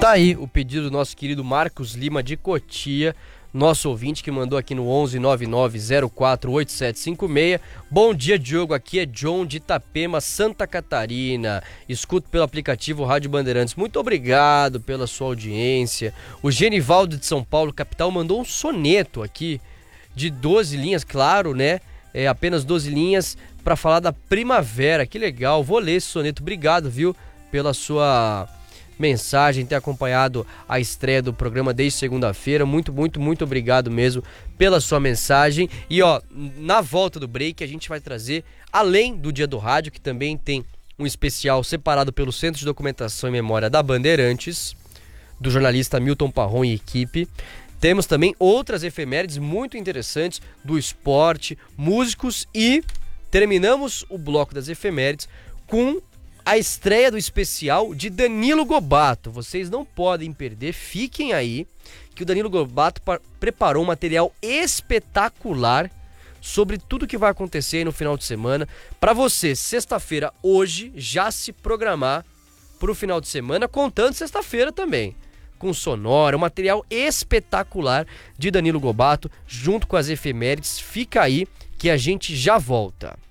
Tá aí o pedido do nosso querido Marcos Lima de Cotia, nosso ouvinte que mandou aqui no 1199048756. Bom dia, Diogo, aqui é John de Itapema, Santa Catarina. Escuto pelo aplicativo Rádio Bandeirantes. Muito obrigado pela sua audiência. O Genivaldo de São Paulo, capital, mandou um soneto aqui de 12 linhas, claro, né? Apenas 12 linhas para falar da primavera. Que legal, vou ler esse soneto. Obrigado, viu, pela sua mensagem, ter acompanhado a estreia do programa desde segunda-feira. Muito obrigado mesmo pela sua mensagem. E ó, na volta do break a gente vai trazer, além do Dia do Rádio, que também tem um especial separado pelo Centro de Documentação e Memória da Bandeirantes, do jornalista Milton Parron e equipe. Temos também outras efemérides muito interessantes do esporte, músicos, e terminamos o bloco das efemérides com a estreia do especial de Danilo Gobbato. Vocês não podem perder, fiquem aí, que o Danilo Gobbato preparou um material espetacular sobre tudo que vai acontecer aí no final de semana, para você, sexta-feira, hoje, já se programar para o final de semana, contando sexta-feira também, com sonora, um material espetacular de Danilo Gobbato, junto com as efemérides. Fica aí que a gente já volta.